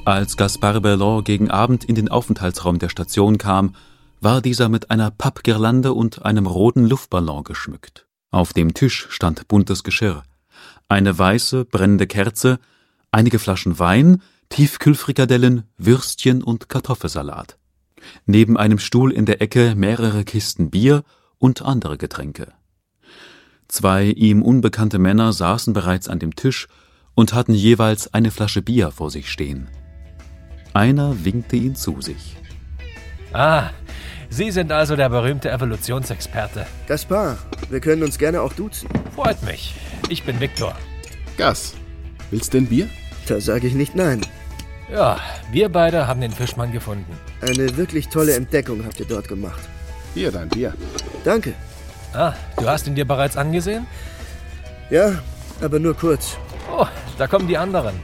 Als Gaspard Bellon gegen Abend in den Aufenthaltsraum der Station kam, war dieser mit einer Pappgirlande und einem roten Luftballon geschmückt. Auf dem Tisch stand buntes Geschirr, eine weiße, brennende Kerze, einige Flaschen Wein, Tiefkühlfrikadellen, Würstchen und Kartoffelsalat. Neben einem Stuhl in der Ecke mehrere Kisten Bier und andere Getränke. 2 ihm unbekannte Männer saßen bereits an dem Tisch und hatten jeweils eine Flasche Bier vor sich stehen. Einer winkte ihn zu sich. Ah, Sie sind also der berühmte Evolutionsexperte. Gaspard, wir können uns gerne auch duzen. Freut mich. Ich bin Viktor. Gas, willst du ein Bier? Da sage ich nicht nein. Ja, wir beide haben den Fischmann gefunden. Eine wirklich tolle Entdeckung habt ihr dort gemacht. Hier, dein Bier. Danke. Ah, du hast ihn dir bereits angesehen? Ja, aber nur kurz. Oh, da kommen die anderen.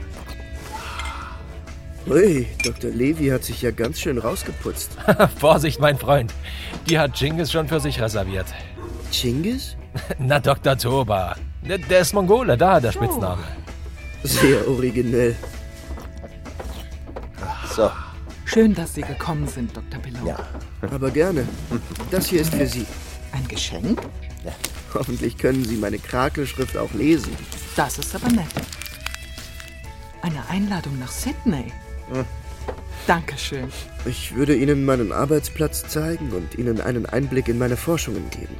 Ui, Dr. Levy hat sich ja ganz schön rausgeputzt. Vorsicht, mein Freund. Die hat Genghis schon für sich reserviert. Genghis? Na, Dr. Toba. Der ist Mongole, daher der Spitzname. Sehr originell. So. Schön, dass Sie gekommen sind, Dr. Bellon. Ja. Aber gerne. Das hier ist für Sie. Ein Geschenk? Hoffentlich können Sie meine Krakelschrift auch lesen. Das ist aber nett. Eine Einladung nach Sydney. Dankeschön. Ich würde Ihnen meinen Arbeitsplatz zeigen und Ihnen einen Einblick in meine Forschungen geben.